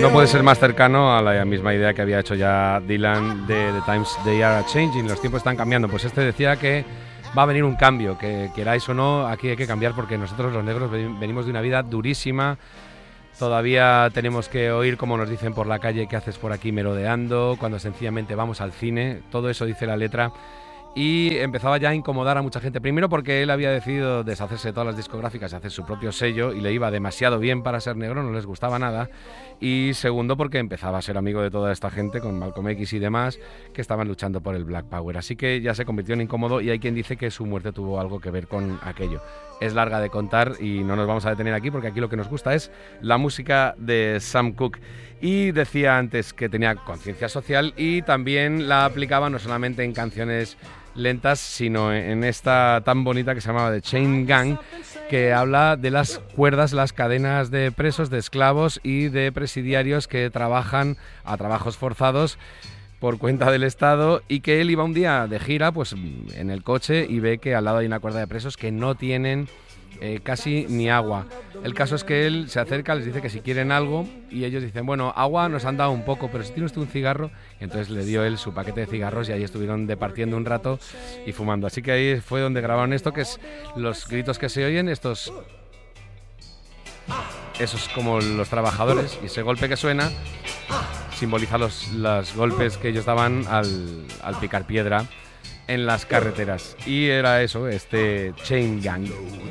no puede ser más cercano a la misma idea que había hecho ya Dylan de The Times They Are Changing, los tiempos están cambiando. Pues este decía que va a venir un cambio, que queráis o no, aquí hay que cambiar porque nosotros los negros venimos de una vida durísima. Todavía tenemos que oír como nos dicen por la calle, ¿qué haces por aquí merodeando? Cuando sencillamente vamos al cine, todo eso dice la letra. Y empezaba ya a incomodar a mucha gente. Primero porque él había decidido deshacerse de todas las discográficas y hacer su propio sello y le iba demasiado bien para ser negro, no les gustaba nada. Y segundo porque empezaba a ser amigo de toda esta gente con Malcolm X y demás que estaban luchando por el Black Power. Así que ya se convirtió en incómodo y hay quien dice que su muerte tuvo algo que ver con aquello. Es larga de contar y no nos vamos a detener aquí porque aquí lo que nos gusta es la música de Sam Cooke. Y decía antes que tenía conciencia social y también la aplicaba no solamente en canciones lentas, sino en esta tan bonita que se llamaba The Chain Gang, que habla de las cuerdas, las cadenas de presos, de esclavos y de presidiarios que trabajan a trabajos forzados por cuenta del Estado, y que él iba un día de gira pues en el coche y ve que al lado hay una cuerda de presos que no tienen casi ni agua. El caso es que él se acerca, les dice que si quieren algo y ellos dicen, bueno, agua nos han dado un poco, pero si tiene usted un cigarro, y entonces le dio él su paquete de cigarros y ahí estuvieron departiendo un rato y fumando. Así que ahí fue donde grabaron esto, que es los gritos que se oyen, esos como los trabajadores, y ese golpe que suena simboliza los golpes que ellos daban al picar piedra en las carreteras. Y era eso, este Chain Gang.